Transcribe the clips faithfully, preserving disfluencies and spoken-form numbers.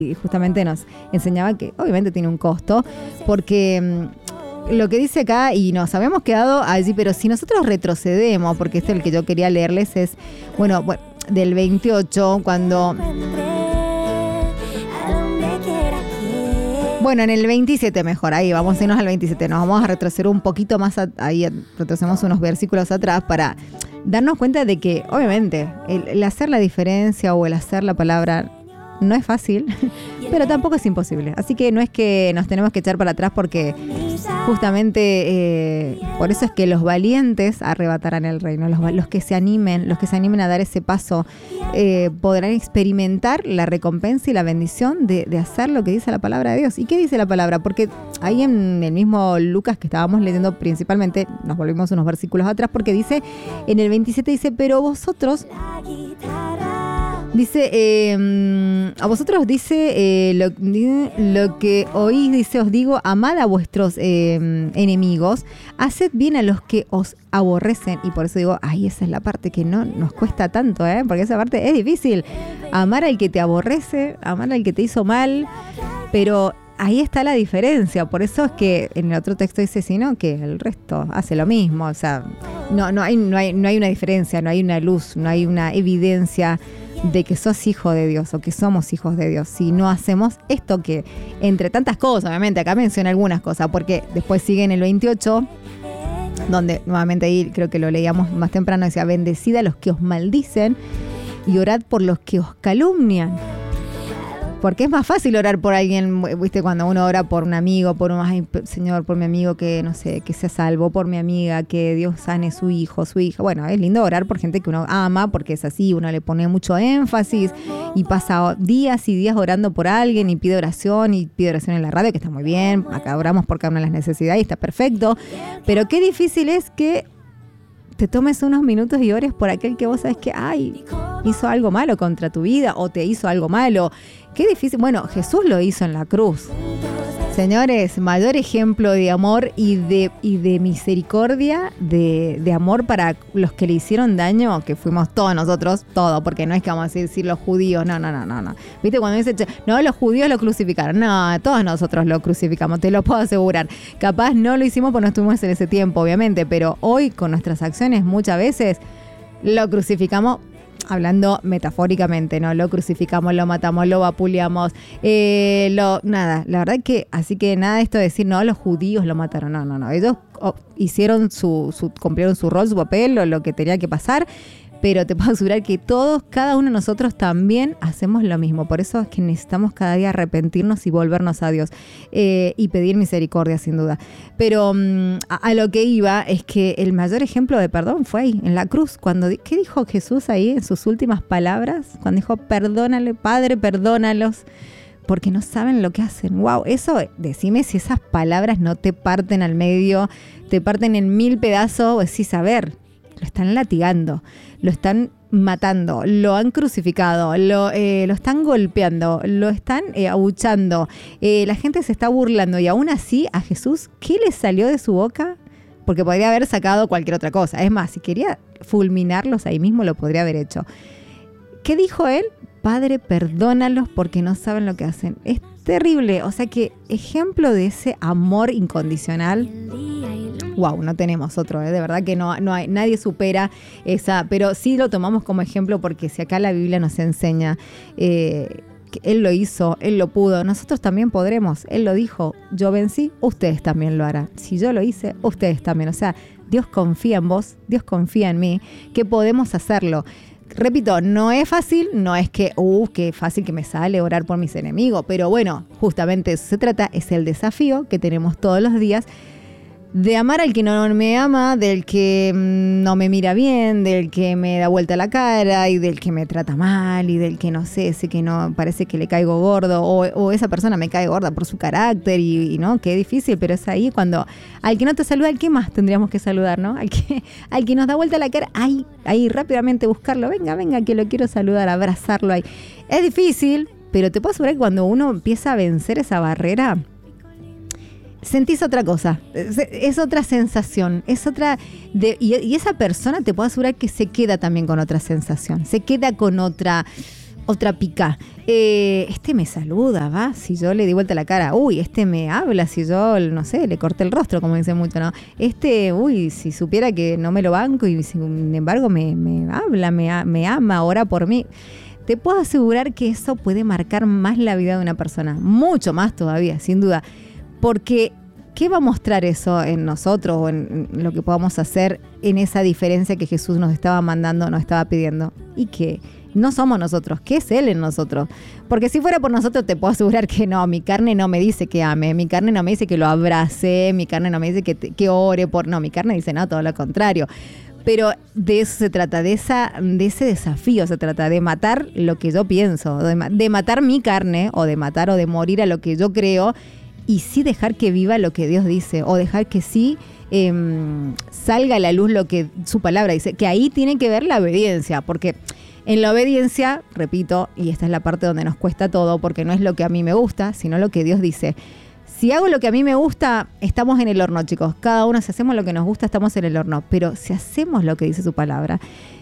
Y justamente nos enseñaba que obviamente tiene un costo, porque mmm, lo que dice acá, y nos habíamos quedado allí, pero si nosotros retrocedemos, porque este es el que yo quería leerles, es, bueno, bueno del veintiocho, cuando... Bueno, en el veintisiete mejor, ahí vamos a irnos al veintisiete, nos vamos a retroceder un poquito más, a, ahí retrocedemos unos versículos atrás para darnos cuenta de que, obviamente, el, el hacer la diferencia o el hacer la palabra no es fácil, pero tampoco es imposible. Así que no es que nos tenemos que echar para atrás porque justamente eh, por eso es que los valientes arrebatarán el reino. Los, los que se animen, los que se animen a dar ese paso eh, podrán experimentar la recompensa y la bendición de, de hacer lo que dice la palabra de Dios. ¿Y qué dice la palabra? Porque ahí en el mismo Lucas que estábamos leyendo principalmente, nos volvimos unos versículos atrás porque dice, en el veintisiete dice, pero vosotros... Dice, eh, a vosotros dice, eh, lo, lo que oís, dice, os digo, amad a vuestros eh, enemigos, haced bien a los que os aborrecen. Y por eso digo, ay, esa es la parte que no nos cuesta tanto, ¿eh? Porque esa parte es difícil. Amar al que te aborrece, amar al que te hizo mal, pero ahí está la diferencia. Por eso es que en el otro texto dice, sí, no, que el resto hace lo mismo. O sea, no, no hay, no hay, no hay una diferencia, no hay una luz, no hay una evidencia de que sos hijo de Dios o que somos hijos de Dios si no hacemos esto que, entre tantas cosas, obviamente, acá menciona algunas cosas, porque después sigue en el veintiocho, donde nuevamente ahí creo que lo leíamos más temprano, decía, bendecid a los que os maldicen y orad por los que os calumnian. Porque es más fácil orar por alguien, viste, cuando uno ora por un amigo, por un, ay, Señor, por mi amigo que, no sé, que sea salvo, por mi amiga, que Dios sane su hijo, su hija. Bueno, es lindo orar por gente que uno ama, porque es así, uno le pone mucho énfasis y pasa días y días orando por alguien y pide oración y pide oración en la radio, que está muy bien, acá oramos por cada una de las necesidades y está perfecto. Pero qué difícil es que te tomes unos minutos y ores por aquel que vos sabes que, ay, hizo algo malo contra tu vida o te hizo algo malo. Qué difícil. Bueno, Jesús lo hizo en la cruz. Señores, mayor ejemplo de amor y de, y de misericordia, de, de amor para los que le hicieron daño, que fuimos todos nosotros, todo, porque no es que vamos a decir los judíos, no, no, no, no, no. ¿Viste cuando dice, no, los judíos lo crucificaron? No, todos nosotros lo crucificamos, te lo puedo asegurar. Capaz no lo hicimos porque no estuvimos en ese tiempo, obviamente, pero hoy con nuestras acciones muchas veces lo crucificamos. Hablando metafóricamente, ¿no? Lo crucificamos, lo matamos, lo vapuleamos, eh, lo, nada, la verdad que, así que nada de esto de decir, no, los judíos lo mataron, no, no, no, ellos oh, hicieron su, su, cumplieron su rol, su papel, o lo que tenía que pasar, pero te puedo asegurar que todos, cada uno de nosotros también hacemos lo mismo. Por eso es que necesitamos cada día arrepentirnos y volvernos a Dios eh, y pedir misericordia, sin duda. Pero um, a, a lo que iba es que el mayor ejemplo de perdón fue ahí, en la cruz. Cuando, ¿qué dijo Jesús ahí en sus últimas palabras? Cuando dijo, perdónale, Padre, perdónalos, porque no saben lo que hacen. Wow, eso, decime si esas palabras no te parten al medio, te parten en mil pedazos, o decís, a ver, lo están latigando, lo están matando, lo han crucificado, lo, eh, lo están golpeando, lo están eh, abuchando, eh, la gente se está burlando y aún así a Jesús, ¿qué le salió de su boca? Porque podría haber sacado cualquier otra cosa. Es más, si quería fulminarlos ahí mismo lo podría haber hecho. ¿Qué dijo él? Padre, perdónalos porque no saben lo que hacen. Es terrible, o sea que ejemplo de ese amor incondicional. Wow, no tenemos otro, ¿eh? De verdad que no, no hay, nadie supera esa, pero sí lo tomamos como ejemplo porque si acá la Biblia nos enseña eh, que Él lo hizo, Él lo pudo, nosotros también podremos. Él lo dijo, yo vencí, ustedes también lo harán. Si yo lo hice, ustedes también. O sea, Dios confía en vos, Dios confía en mí, que podemos hacerlo. Repito, no es fácil, no es que, uh, qué fácil que me sale orar por mis enemigos, pero bueno, justamente eso se trata, es el desafío que tenemos todos los días de amar al que no me ama, del que no me mira bien, del que me da vuelta la cara y del que me trata mal y del que no sé, ese que no parece que le caigo gordo o, o esa persona me cae gorda por su carácter y, y no, qué difícil, pero es ahí cuando al que no te saluda, ¿al qué más tendríamos que saludar, no? Al que, al que nos da vuelta la cara, ahí, ahí rápidamente buscarlo, venga, venga, que lo quiero saludar, abrazarlo ahí. Es difícil, pero te puedo asegurar que cuando uno empieza a vencer esa barrera, sentís otra cosa, es, es otra sensación, es otra, de, y, y esa persona te puedo asegurar que se queda también con otra sensación, se queda con otra, Otra pica. Eh, este me saluda, va, si yo le di vuelta la cara. Uy, este me habla, si yo, no sé, le corté el rostro, como dicen mucho, ¿no? Este, uy, si supiera que no me lo banco y sin embargo me, me habla, me, me ama, ora por mí. Te puedo asegurar que eso puede marcar más la vida de una persona. Mucho más todavía, sin duda. Porque ¿qué va a mostrar eso en nosotros o en lo que podamos hacer en esa diferencia que Jesús nos estaba mandando, nos estaba pidiendo? Y que no somos nosotros, que es Él en nosotros. Porque si fuera por nosotros te puedo asegurar que no, mi carne no me dice que ame, mi carne no me dice que lo abrace, mi carne no me dice que, que ore por... No, mi carne dice no, todo lo contrario. Pero de eso se trata, de, esa, de ese desafío se trata, de matar lo que yo pienso, de, de matar mi carne o de matar o de morir a lo que yo creo y sí dejar que viva lo que Dios dice o dejar que sí eh, salga a la luz lo que su palabra dice, que ahí tiene que ver la obediencia, porque en la obediencia, repito, y esta es la parte donde nos cuesta todo, porque no es lo que a mí me gusta, sino lo que Dios dice. Si hago lo que a mí me gusta, estamos en el horno, chicos. Cada uno, si hacemos lo que nos gusta, estamos en el horno. Pero si hacemos lo que dice su palabra,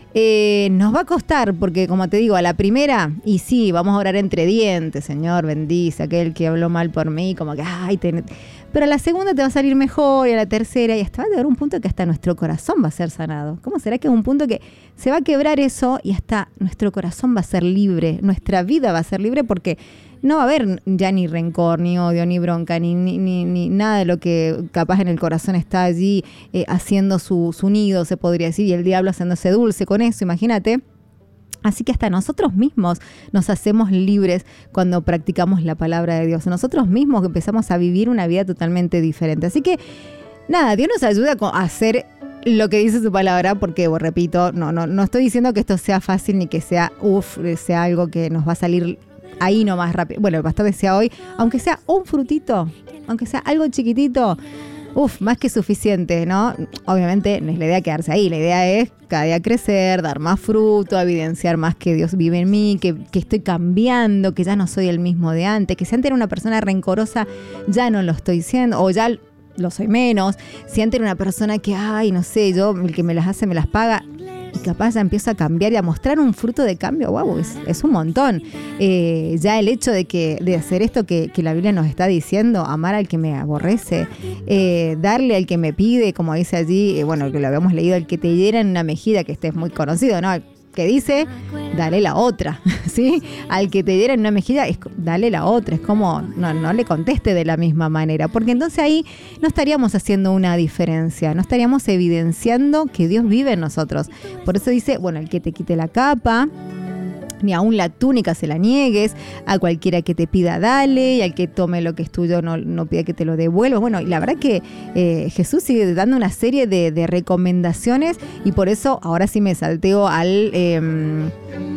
eh, nos va a costar, porque como te digo, a la primera, y sí, vamos a orar entre dientes, Señor, bendice a aquel que habló mal por mí, como que, ay, ten... pero a la segunda te va a salir mejor, y a la tercera, y hasta va a llegar un punto que hasta nuestro corazón va a ser sanado. ¿Cómo será que es un punto que se va a quebrar eso y hasta nuestro corazón va a ser libre, nuestra vida va a ser libre porque no va a haber ya ni rencor, ni odio, ni bronca, ni, ni, ni, ni nada de lo que capaz en el corazón está allí eh, haciendo su, su nido, se podría decir, y el diablo haciéndose dulce con eso, imagínate. Así que hasta nosotros mismos nos hacemos libres cuando practicamos la palabra de Dios. Nosotros mismos empezamos a vivir una vida totalmente diferente. Así que, nada, Dios nos ayuda a hacer lo que dice su palabra, porque, bueno, repito, no, no, no estoy diciendo que esto sea fácil ni que sea, uff, sea algo que nos va a salir ahí nomás rápido. Bueno, el pastor decía hoy, aunque sea un frutito, aunque sea algo chiquitito, uff, más que suficiente, ¿no? Obviamente no es la idea quedarse ahí, la idea es cada día crecer, dar más fruto, evidenciar más que Dios vive en mí, que, que estoy cambiando, que ya no soy el mismo de antes, que si antes era una persona rencorosa, ya no lo estoy siendo, o ya lo soy menos. Si antes era una persona que, ay, no sé, yo, el que me las hace me las paga, y capaz ya empiezo a cambiar y a mostrar un fruto de cambio, wow, es, es un montón. Eh, ya el hecho de que de hacer esto que, que la Biblia nos está diciendo, amar al que me aborrece, eh, darle al que me pide, como dice allí, eh, bueno, que lo habíamos leído, el que te hiera en una mejilla, que este es muy conocido, ¿no? Que dice, dale la otra, ¿sí? Al que te diera en una mejilla, es, dale la otra, es como, no, no le conteste de la misma manera, porque entonces ahí no estaríamos haciendo una diferencia, no estaríamos evidenciando que Dios vive en nosotros. Por eso dice, bueno, el que te quite la capa, ni aún la túnica se la niegues, a cualquiera que te pida dale, y al que tome lo que es tuyo no, no pida que te lo devuelva. Bueno, y la verdad que eh, Jesús sigue dando una serie de, de recomendaciones, y por eso ahora sí me salteo al... Eh,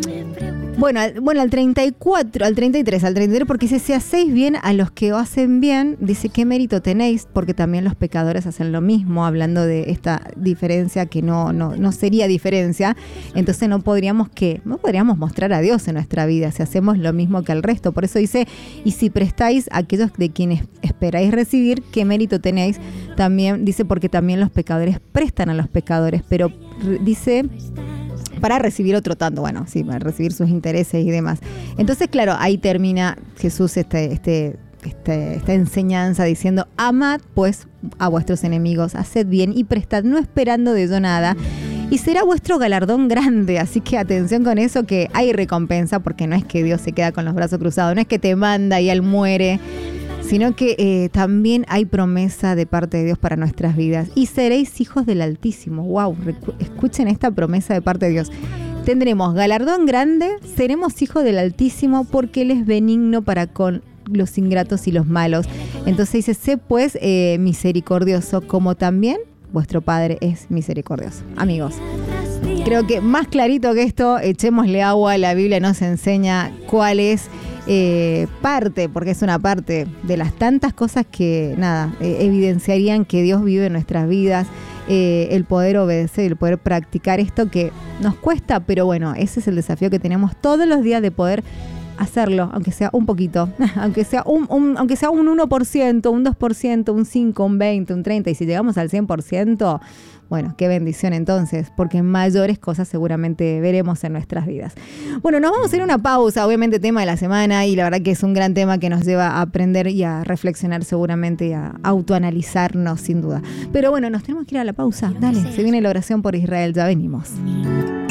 Bueno, al, bueno, al treinta y cuatro, al treinta y tres, al treinta y tres, porque dice, si hacéis bien a los que hacen bien, dice, ¿qué mérito tenéis? Porque también los pecadores hacen lo mismo, hablando de esta diferencia que no, no, no sería diferencia. Entonces no podríamos que, no podríamos mostrar a Dios en nuestra vida si hacemos lo mismo que el resto. Por eso dice, y si prestáis a aquellos de quienes esperáis recibir, ¿qué mérito tenéis? También dice, porque también los pecadores prestan a los pecadores, pero dice... para recibir otro tanto, bueno, sí, para recibir sus intereses y demás. Entonces, claro, ahí termina Jesús este, este, este, esta enseñanza diciendo, amad pues a vuestros enemigos, haced bien y prestad, no esperando de ello nada, y será vuestro galardón grande. Así que atención con eso, que hay recompensa, porque no es que Dios se queda con los brazos cruzados, no es que te manda y Él muere, sino que eh, también hay promesa de parte de Dios para nuestras vidas. Y seréis hijos del Altísimo. Wow, escuchen esta promesa de parte de Dios. Tendremos galardón grande, seremos hijos del Altísimo, porque Él es benigno para con los ingratos y los malos. Entonces dice, sé pues eh, misericordioso, como también vuestro Padre es misericordioso. Amigos, creo que más clarito que esto, echémosle agua. La Biblia nos enseña cuál es Eh, parte, porque es una parte de las tantas cosas que, nada, eh, evidenciarían que Dios vive en nuestras vidas, eh, el poder obedecer, el poder practicar esto que nos cuesta, pero bueno, ese es el desafío que tenemos todos los días, de poder hacerlo, aunque sea un poquito, aunque sea un, un, aunque sea un uno por ciento, un dos por ciento, un cinco por ciento, un veinte por ciento, un treinta por ciento, y si llegamos al cien por ciento, bueno, qué bendición entonces, porque mayores cosas seguramente veremos en nuestras vidas. Bueno, nos vamos a ir a una pausa, obviamente tema de la semana, y la verdad que es un gran tema que nos lleva a aprender y a reflexionar seguramente y a autoanalizarnos sin duda. Pero bueno, nos tenemos que ir a la pausa. Dale, se viene la oración por Israel, ya venimos.